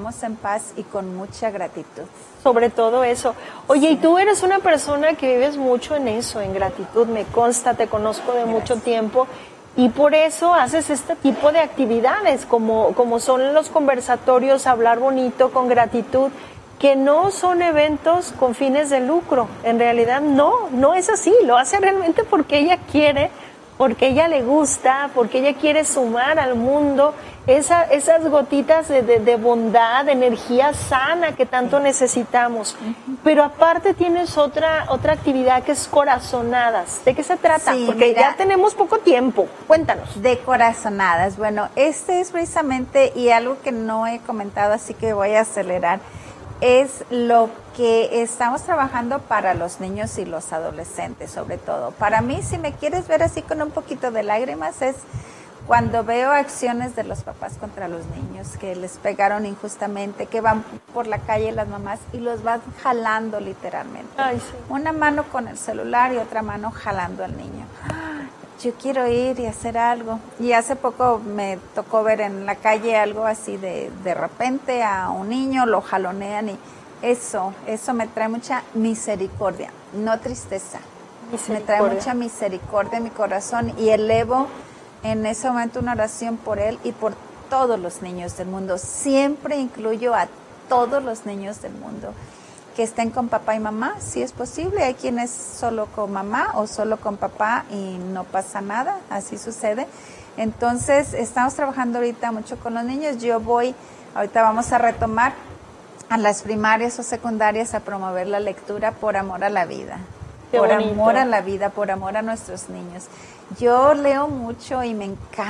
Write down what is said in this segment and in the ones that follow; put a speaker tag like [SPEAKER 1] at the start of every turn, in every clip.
[SPEAKER 1] vamos en paz y con mucha gratitud.
[SPEAKER 2] Sobre todo eso. Oye, y tú eres una persona que vives mucho en eso, en gratitud, me consta, te conozco de mucho tiempo, y por eso haces este tipo de actividades, como son los conversatorios, hablar bonito, con gratitud, que no son eventos con fines de lucro. En realidad no es así, lo hace realmente porque ella quiere, porque ella le gusta, porque ella quiere sumar al mundo esas gotitas de bondad, de energía sana que tanto necesitamos. Pero aparte tienes otra actividad que es corazonadas. ¿De qué se trata?
[SPEAKER 1] Sí,
[SPEAKER 2] porque
[SPEAKER 1] mira,
[SPEAKER 2] ya tenemos poco tiempo. Cuéntanos.
[SPEAKER 1] De corazonadas. Bueno, este es precisamente, y algo que no he comentado, así que voy a acelerar, es lo que estamos trabajando para los niños y los adolescentes, sobre todo. Para mí, si me quieres ver así con un poquito de lágrimas, es cuando veo acciones de los papás contra los niños, que les pegaron injustamente, que van por la calle las mamás y los van jalando literalmente.
[SPEAKER 2] Ay, sí.
[SPEAKER 1] Una mano con el celular y otra mano jalando al niño. Yo quiero ir y hacer algo. Y hace poco me tocó ver en la calle algo así de repente a un niño, lo jalonean y eso me trae mucha misericordia, no tristeza. Me trae mucha misericordia en mi corazón y elevo en ese momento una oración por él y por todos los niños del mundo. Siempre incluyo a todos los niños del mundo que estén con papá y mamá, si es posible. Hay quienes solo con mamá o solo con papá y no pasa nada, así sucede. Entonces, estamos trabajando ahorita mucho con los niños. Ahorita vamos a retomar a las primarias o secundarias a promover la lectura por amor a la vida.
[SPEAKER 2] Qué
[SPEAKER 1] por
[SPEAKER 2] bonito.
[SPEAKER 1] Amor a la vida, por amor a nuestros niños. Yo leo mucho y me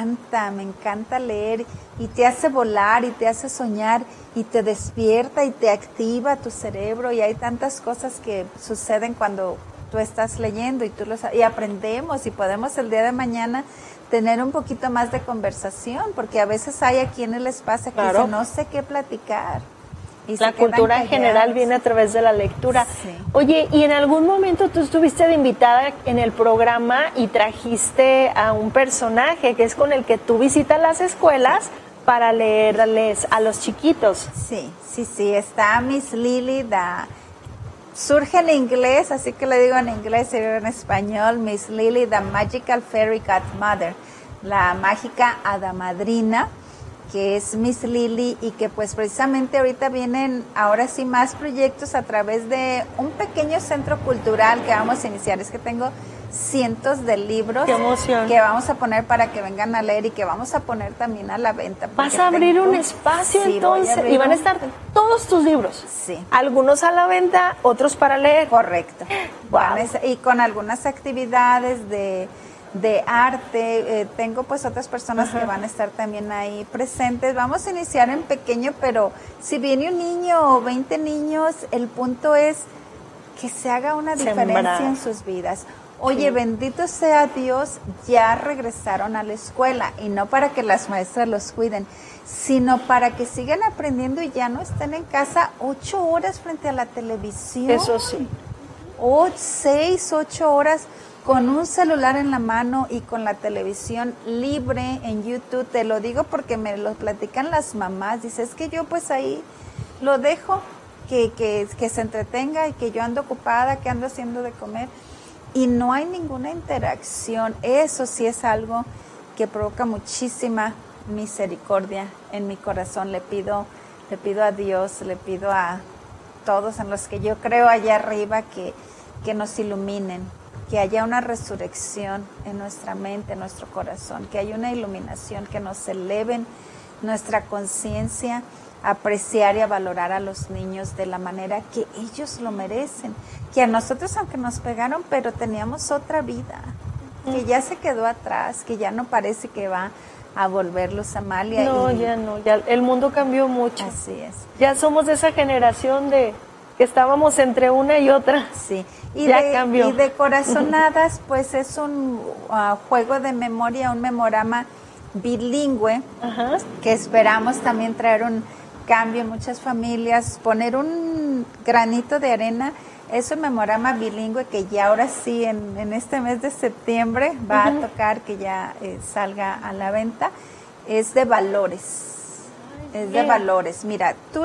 [SPEAKER 1] encanta leer y te hace volar y te hace soñar y te despierta y te activa tu cerebro y hay tantas cosas que suceden cuando tú estás leyendo y aprendemos y podemos el día de mañana tener un poquito más de conversación porque a veces hay a quienes les pasa que dicen, no sé qué platicar.
[SPEAKER 2] La cultura en general viene a través de la lectura.
[SPEAKER 1] Sí.
[SPEAKER 2] Oye, ¿y en algún momento tú estuviste de invitada en el programa y trajiste a un personaje que es con el que tú visitas las escuelas para leerles a los chiquitos?
[SPEAKER 1] Sí, está Miss Lily, surge en inglés, así que le digo en inglés y en español, Miss Lily, the Magical Fairy Godmother, la mágica hada madrina, que es Miss Lily y que pues precisamente ahorita vienen ahora sí más proyectos a través de un pequeño centro cultural que vamos a iniciar. Es que tengo cientos de libros que vamos a poner para que vengan a leer y que vamos a poner también a la venta.
[SPEAKER 2] ¿Vas a abrir un espacio entonces? ¿Y van a estar todos tus libros?
[SPEAKER 1] Sí.
[SPEAKER 2] Algunos a la venta, otros para leer.
[SPEAKER 1] Correcto.
[SPEAKER 2] Wow.
[SPEAKER 1] Y con algunas actividades de arte, tengo pues otras personas que van a estar también ahí presentes. Vamos a iniciar en pequeño, pero si viene un niño o 20 niños, el punto es que se haga una diferencia en sus vidas. Oye, bendito sea Dios, ya regresaron a la escuela y no para que las maestras los cuiden, sino para que sigan aprendiendo y ya no estén en casa 8 horas frente a la televisión.
[SPEAKER 2] Eso sí.
[SPEAKER 1] 6, 8 horas con un celular en la mano y con la televisión libre en YouTube. Te lo digo porque me lo platican las mamás. Dice, es que yo pues ahí lo dejo, que se entretenga y que yo ando ocupada, que ando haciendo de comer. Y no hay ninguna interacción. Eso sí es algo que provoca muchísima misericordia en mi corazón. Le pido a Dios, le pido a todos en los que yo creo allá arriba que nos iluminen, que haya una resurrección en nuestra mente, en nuestro corazón, que haya una iluminación, que nos eleven nuestra conciencia a apreciar y a valorar a los niños de la manera que ellos lo merecen, que a nosotros aunque nos pegaron, pero teníamos otra vida, que ya se quedó atrás, que ya no parece que va a volverlos a Amalia.
[SPEAKER 2] No, ya el mundo cambió mucho.
[SPEAKER 1] Así es.
[SPEAKER 2] Ya somos de esa generación de que estábamos entre una y otra.
[SPEAKER 1] Sí.
[SPEAKER 2] Cambió.
[SPEAKER 1] Y de corazonadas, pues es un juego de memoria, un memorama bilingüe, que esperamos también traer un cambio en muchas familias, poner un granito de arena. Es un memorama bilingüe que ya ahora sí, en este mes de septiembre, va a tocar que ya salga a la venta. Es de valores. Es de valores. Mira, tú